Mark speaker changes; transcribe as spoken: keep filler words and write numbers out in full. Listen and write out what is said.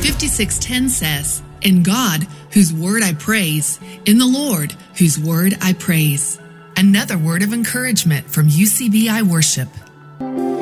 Speaker 1: fifty-six ten says, "In God, whose word I praise, in the Lord, whose word I praise." Another word of encouragement from U C B I Worship.